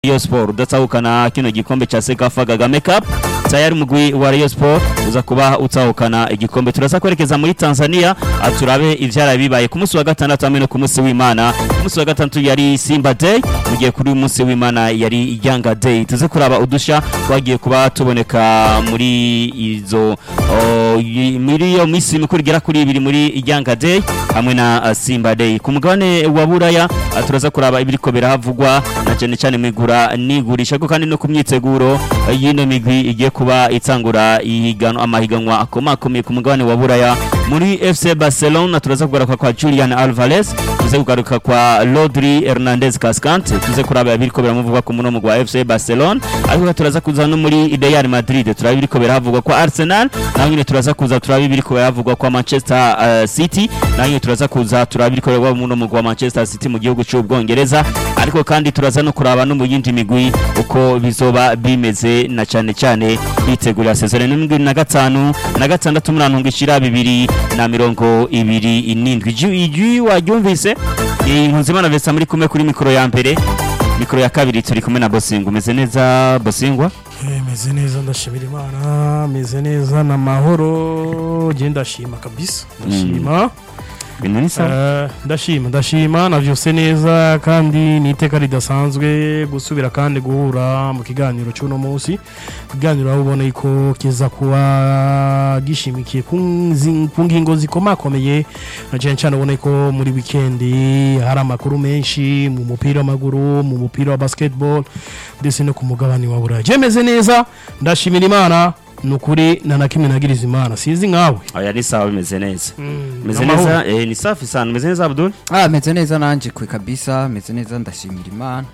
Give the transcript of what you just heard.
Rayon Sport udatahukana kino gikombe cha Sekafa Kagame Cup tayari mugwi wa Rayon Sport uza kuba utahukana igikombe. Turaza kwerekeza muri Tanzania aturabe ivyara bibaye ku munsi wa gatandatu amene ku munsi w'Imana. Ku munsi wa gatandatu yari Simba Day, mugiye kuri munsi w'Imana yari Yanga Day. Tuze kuraba udusha twagiye kuba tuboneka muri izo muri yo misi mikuru gera kuri 2 muri Yanga Day hamwe na Simba Day. Ku mugabane wa Buraya turaza kuraba ibiriko birahavugwa na cyane migura nigurisha ko kandi no kumyiteguro yino migwi igiye kuba itangura amahiganwa akomakomeye ku mugabane wa Buraya. Muri FC Barcelona turaza kugaruka kwa Julian Alvarez, tuze kugaruka kwa Rodri Hernandez Cascante, tuze kuraba ibiriko biramuvugwa ku muno mugwa FC Barcelona, ariko turaza kuza no muri Real Madrid turaba ibiriko biravugwa kwa Arsenal, naho turaza kuza turaba ibiriko biravugwa kwa Manchester City, naho turaza kuza turaba ibiriko biravugwa muno mugwa Manchester City mu gihugu cy'Ubwongereza, ariko kandi turaza no kuraba no mu yindi migwi uko bizoba bimeze na cyane bitegura saison 2025 na 6 murantunga ishira 2027 iji wagyumvise Nkunzimana Vesa muri kumwe kuri mikoro ya mbere, mikoro ya kabiri turi kumwe na Bosingwa. Umeze neza Bosingwa? Meze neza ndashimira Imana, meze neza na mahoro, genda shima kabisa, ndashima ndashima na vyose neza kandi niteka ridasanzwe gusubira kandi guhura mu kiganiro cy'uno munsi. Kiganiro aho ubona iko kiza kuba gishimikiye ku ngingo zikomakomeye na cyane ubona iko muri weekend hari amakuru menshi mu mupira w'amaguru, mu mupira wa basketball ndetse no ku mugabane wa Buraya. Jemeze neza ndashimira Imana nukuri nanakimwe nagiriza Imana sizi nkawe. Aya ni sawa, bimeze neza. Meze neza ni safi sana. Meze neza Abdul? Meze neza nanje kwe kabisa, meze neza ndashimira Imana.